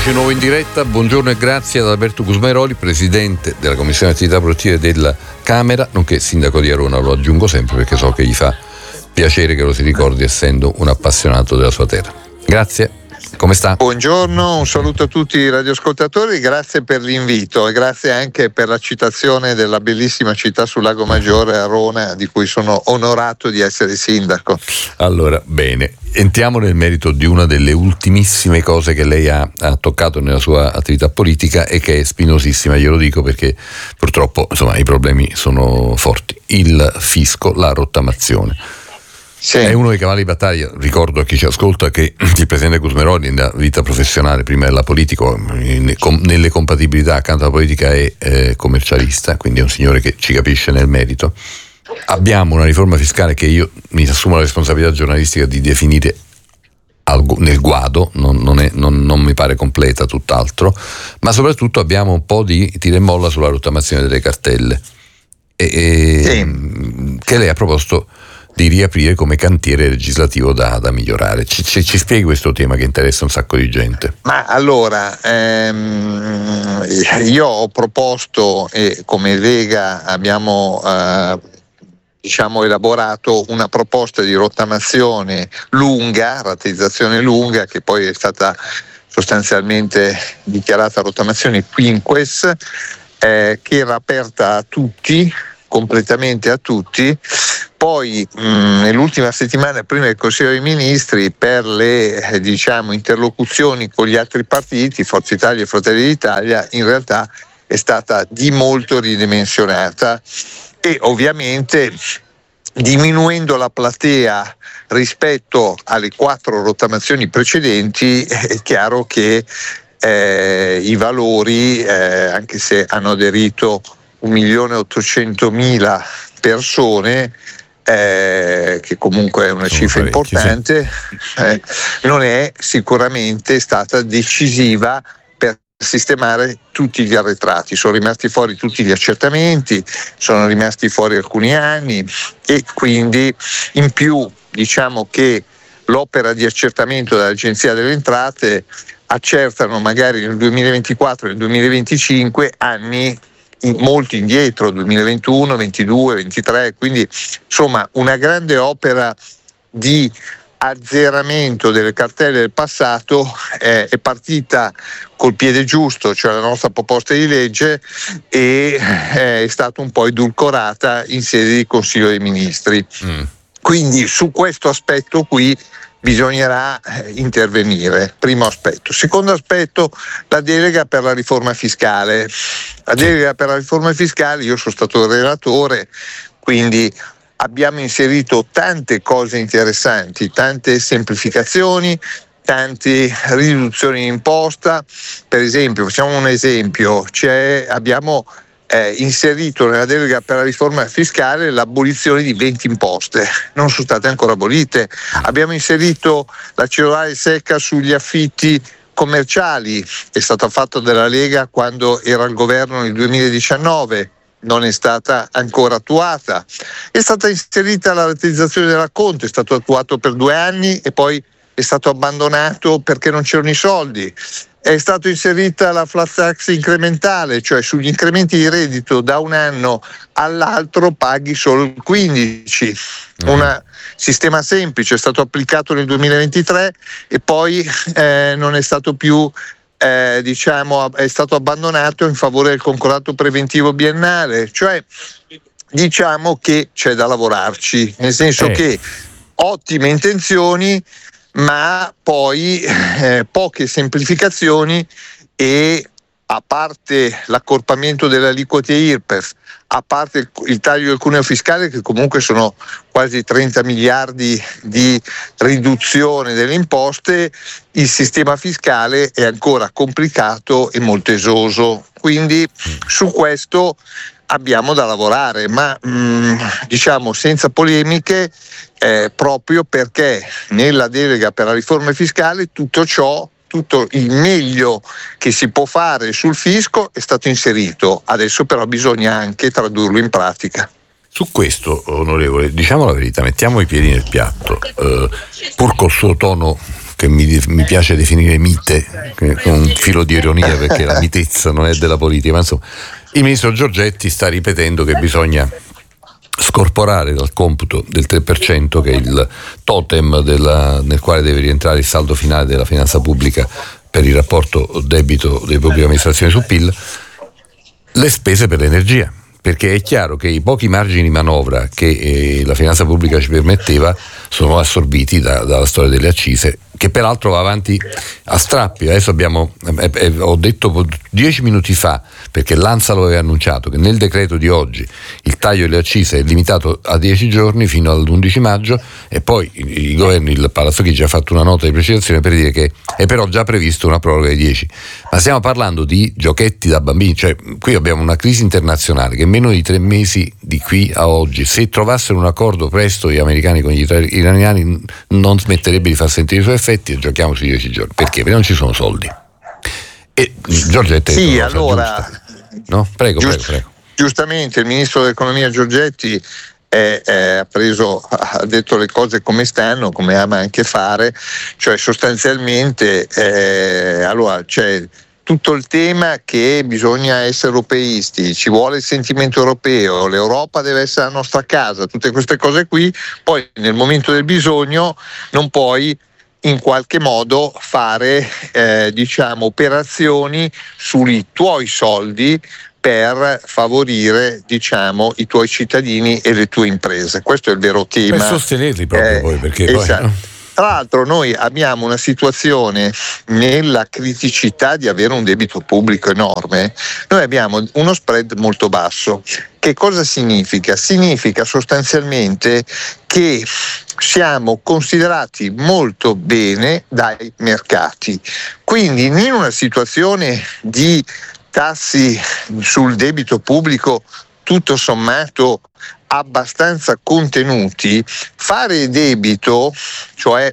Eccoci nuovo in diretta, buongiorno e grazie ad Alberto Gusmeroli, Presidente della Commissione Attività Produttive della Camera, nonché Sindaco di Arona, lo aggiungo sempre perché so che gli fa piacere che lo si ricordi essendo un appassionato della sua terra. Grazie, come sta? Buongiorno, un saluto a tutti i radioascoltatori, grazie per l'invito e grazie anche per la citazione della bellissima città sul Lago Maggiore, Arona, di cui sono onorato di essere sindaco. Allora, bene, entriamo nel merito di una delle ultimissime cose che lei ha toccato nella sua attività politica e che è spinosissima, glielo dico perché purtroppo i problemi sono forti. Il fisco, la rottamazione. Sì. È uno dei cavalli di battaglia, ricordo a chi ci ascolta che il Presidente Gusmeroli nella vita professionale, prima della politica, nelle compatibilità accanto alla politica è commercialista, quindi è un signore che ci capisce nel merito. Abbiamo una riforma fiscale che io mi assumo la responsabilità giornalistica di definire nel guado, non mi pare completa, tutt'altro, ma soprattutto abbiamo un po' di tira e molla sulla rottamazione delle cartelle sì, che lei ha proposto di riaprire come cantiere legislativo da migliorare. Ci spieghi questo tema che interessa un sacco di gente? Ma allora, io ho proposto e come Lega abbiamo elaborato una proposta di rottamazione lunga, rateizzazione lunga, che poi è stata sostanzialmente dichiarata rottamazione quinques, che era aperta a tutti, completamente a tutti. Poi nell'ultima settimana prima del Consiglio dei Ministri, per le interlocuzioni con gli altri partiti, Forza Italia e Fratelli d'Italia, in realtà è stata di molto ridimensionata e ovviamente diminuendo la platea rispetto alle 4 rottamazioni precedenti è chiaro che i valori, anche se hanno aderito 1.800.000 persone, che comunque è una cifra importante, non è sicuramente stata decisiva per sistemare tutti gli arretrati. Sono rimasti fuori tutti gli accertamenti, sono rimasti fuori alcuni anni e quindi in più diciamo che l'opera di accertamento dell'Agenzia delle Entrate accertano magari nel 2024 e nel 2025 anni molto indietro, 2021, 22, 23, quindi insomma una grande opera di azzeramento delle cartelle del passato è partita col piede giusto, cioè la nostra proposta di legge, e è stata un po' edulcorata in sede di Consiglio dei Ministri. Quindi su questo aspetto qui bisognerà intervenire, primo aspetto. Secondo aspetto, la delega per la riforma fiscale. La delega per la riforma fiscale, io sono stato il relatore, quindi abbiamo inserito tante cose interessanti, tante semplificazioni, tante riduzioni di imposta. Per esempio, facciamo un esempio, abbiamo inserito nella delega per la riforma fiscale l'abolizione di 20 imposte, non sono state ancora abolite. Abbiamo inserito la cedolare secca sugli affitti commerciali, è stata fatta dalla Lega quando era al governo nel 2019, non è stata ancora attuata. È stata inserita la rateizzazione dell'acconto, è stato attuato per 2 anni e poi è stato abbandonato perché non c'erano i soldi. È stata inserita la flat tax incrementale, cioè sugli incrementi di reddito da un anno all'altro paghi solo il 15%. Un sistema semplice, è stato applicato nel 2023 e poi non è stato più, è stato abbandonato in favore del concordato preventivo biennale. Cioè diciamo che c'è da lavorarci, nel senso che ottime intenzioni, ma poi poche semplificazioni e, a parte l'accorpamento delle aliquote IRPEF, a parte il taglio del cuneo fiscale, che comunque sono quasi 30 miliardi di riduzione delle imposte, il sistema fiscale è ancora complicato e molto esoso. Quindi su questo abbiamo da lavorare, ma senza polemiche, proprio perché nella delega per la riforma fiscale tutto il meglio che si può fare sul fisco è stato inserito, adesso però bisogna anche tradurlo in pratica. Su questo, onorevole, diciamo la verità, mettiamo i piedi nel piatto, pur col suo tono che mi piace definire mite, con un filo di ironia perché la mitezza non è della politica, ma insomma il ministro Giorgetti sta ripetendo che bisogna scorporare dal computo del 3%, che è il totem nel quale deve rientrare il saldo finale della finanza pubblica per il rapporto debito delle pubbliche amministrazioni su PIL, le spese per l'energia, perché è chiaro che i pochi margini di manovra che la finanza pubblica ci permetteva sono assorbiti dalla storia delle accise, che peraltro va avanti a strappi. Adesso ho detto 10 minuti fa, perché l'ANSA lo aveva annunciato, che nel decreto di oggi il taglio delle accise è limitato a 10 giorni fino all'11 maggio, e poi il governo, il Palazzo Chigi, ha fatto una nota di precisazione per dire che è però già previsto una proroga di 10. Ma stiamo parlando di giochetti da bambini, cioè qui abbiamo una crisi internazionale che meno di 3 mesi di qui a oggi, se trovassero un accordo presto gli americani con gli iraniani, non smetterebbe di far sentire i suoi effetti, e giochiamo sui 10 giorni. Perché? Perché non ci sono soldi. E Giorgetti sì, allora no? Prego. Giustamente il ministro dell'economia Giorgetti ha detto le cose come stanno, come ama anche fare, cioè sostanzialmente allora c'è tutto il tema che bisogna essere europeisti, ci vuole il sentimento europeo, l'Europa deve essere la nostra casa, tutte queste cose qui. Poi nel momento del bisogno non puoi in qualche modo fare operazioni sui tuoi soldi per favorire i tuoi cittadini e le tue imprese. Questo è il vero tema. Per sostenerli proprio poi, perché esatto. Poi, no? Tra l'altro noi abbiamo una situazione nella criticità di avere un debito pubblico enorme, noi abbiamo uno spread molto basso. Che cosa significa? Significa sostanzialmente che siamo considerati molto bene dai mercati. Quindi in una situazione di tassi sul debito pubblico tutto sommato abbastanza contenuti, fare debito, cioè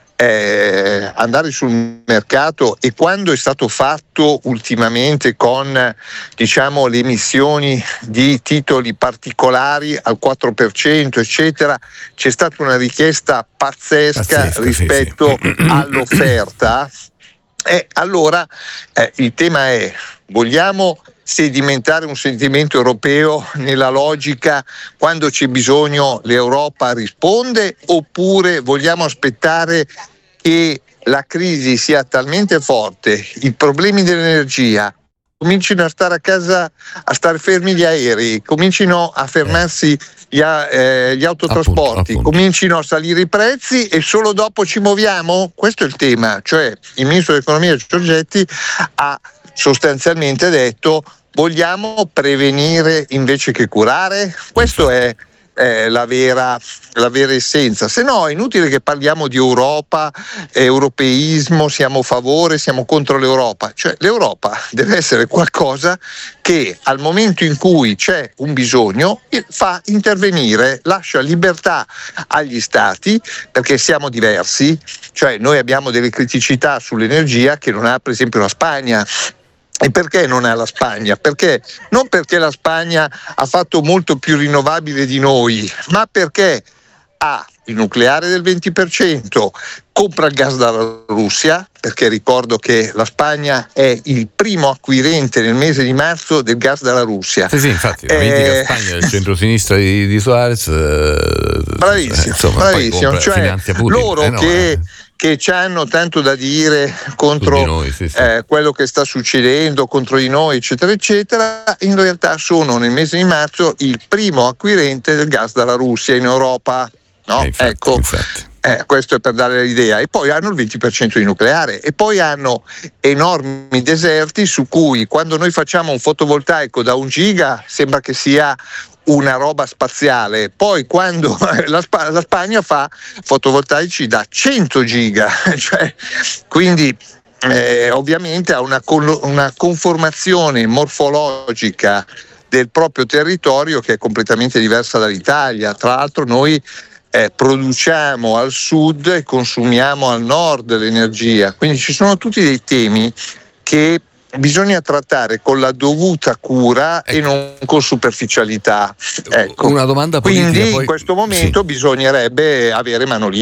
andare sul mercato, e quando è stato fatto ultimamente con le emissioni di titoli particolari al 4% eccetera, c'è stata una richiesta pazzesca rispetto all'offerta. Allora il tema è: vogliamo sedimentare un sentimento europeo nella logica quando c'è bisogno l'Europa risponde, oppure vogliamo aspettare che la crisi sia talmente forte, i problemi dell'energia comincino a stare a casa, a stare fermi gli aerei, comincino a fermarsi gli autotrasporti, appunto. Comincino a salire i prezzi e solo dopo ci muoviamo? Questo è il tema. Cioè il ministro dell'economia Giorgetti ha sostanzialmente detto: vogliamo prevenire invece che curare? Questo è la vera essenza. Se no è inutile che parliamo di Europa, europeismo, siamo a favore, siamo contro l'Europa. Cioè l'Europa deve essere qualcosa che al momento in cui c'è un bisogno fa intervenire, lascia libertà agli stati, perché siamo diversi, cioè noi abbiamo delle criticità sull'energia che non ha per esempio la Spagna. E perché non ha la Spagna? Perché non perché la Spagna ha fatto molto più rinnovabile di noi, ma perché ha il nucleare del 20%, compra il gas dalla Russia, perché ricordo che la Spagna è il primo acquirente nel mese di marzo del gas dalla Russia. Sì, infatti, la mitica Spagna del centro-sinistra di Suarez. Bravissimo, cioè loro che ci hanno tanto da dire contro noi, quello che sta succedendo contro di noi, eccetera eccetera, in realtà sono nel mese di marzo il primo acquirente del gas dalla Russia in Europa, no? Infatti. Questo è per dare l'idea. E poi hanno il 20% di nucleare, e poi hanno enormi deserti su cui, quando noi facciamo un fotovoltaico da 1 giga, sembra che sia una roba spaziale, poi quando la Spagna fa fotovoltaici da 100 giga, cioè, quindi ovviamente ha una conformazione morfologica del proprio territorio che è completamente diversa dall'Italia. Tra l'altro noi produciamo al sud e consumiamo al nord l'energia, quindi ci sono tutti dei temi che bisogna trattare con la dovuta cura e non con superficialità. Una domanda politica. Quindi in questo momento bisognerebbe avere mano libera.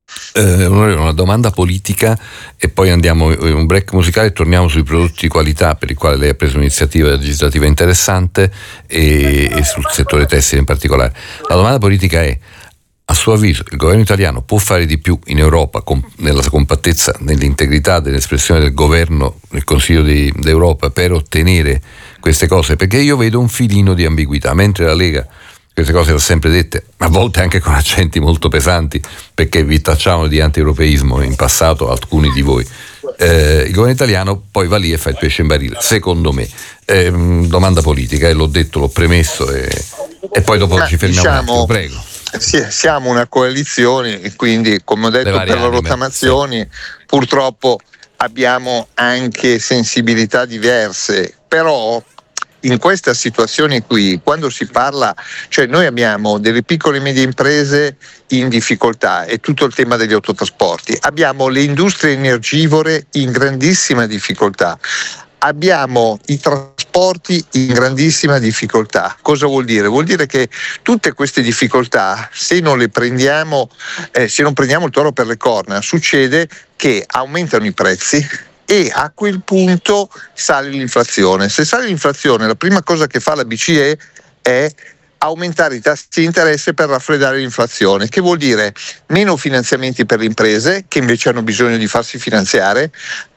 Una domanda politica e poi andiamo in un break musicale e torniamo sui prodotti di qualità per il quale lei ha preso un'iniziativa legislativa interessante e sul settore tessile in particolare. La domanda politica è: a suo avviso il governo italiano può fare di più in Europa nella compattezza, nell'integrità dell'espressione del governo nel Consiglio d'Europa per ottenere queste cose? Perché io vedo un filino di ambiguità, mentre la Lega queste cose le ho sempre dette, a volte anche con accenti molto pesanti, perché vi tacciamo di anti-europeismo in passato alcuni di voi. Il governo italiano poi va lì e fa il pesce in barile, secondo me. Domanda politica, l'ho detto, l'ho premesso e poi dopo ci fermiamo un attimo, prego. Siamo una coalizione e quindi, come ho detto, per le rottamazioni purtroppo abbiamo anche sensibilità diverse, però in questa situazione qui, quando si parla, cioè noi abbiamo delle piccole e medie imprese in difficoltà, è tutto il tema degli autotrasporti, abbiamo le industrie energivore in grandissima difficoltà, abbiamo i trasporti in grandissima difficoltà. Cosa vuol dire? Vuol dire che tutte queste difficoltà, se non le prendiamo, se non prendiamo il toro per le corna, succede che aumentano i prezzi e a quel punto sale l'inflazione. Se sale l'inflazione, la prima cosa che fa la BCE è aumentare i tassi di interesse per raffreddare l'inflazione, che vuol dire meno finanziamenti per le imprese che invece hanno bisogno di farsi finanziare,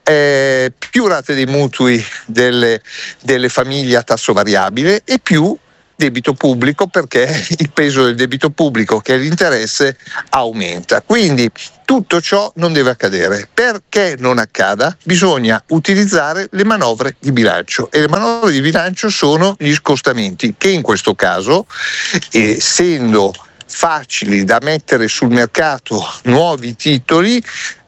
più rate dei mutui delle famiglie a tasso variabile e più debito pubblico, perché il peso del debito pubblico, che è l'interesse, aumenta. Quindi tutto ciò non deve accadere. Perché non accada? Bisogna utilizzare le manovre di bilancio, e le manovre di bilancio sono gli scostamenti, che in questo caso, essendo facili da mettere sul mercato nuovi titoli,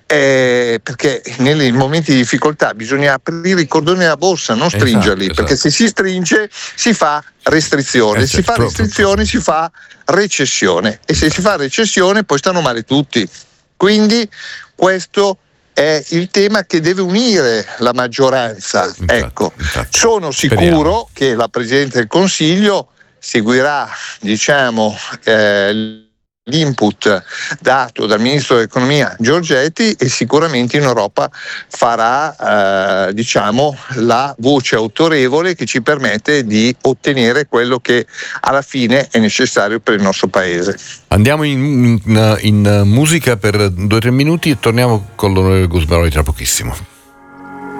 perché nei momenti di difficoltà bisogna aprire i cordoni della borsa, non stringerli, esatto. Perché se si stringe si fa restrizione, si fa restrizione si fa recessione, e se si fa recessione poi stanno male tutti. Quindi questo è il tema che deve unire la maggioranza. Ecco, sono sicuro che la Presidente del Consiglio seguirà, l'input dato dal Ministro dell'Economia Giorgetti, e sicuramente in Europa farà la voce autorevole che ci permette di ottenere quello che alla fine è necessario per il nostro Paese. Andiamo in musica per 2 o 3 minuti e torniamo con l'onorevole Gusmeroli tra pochissimo.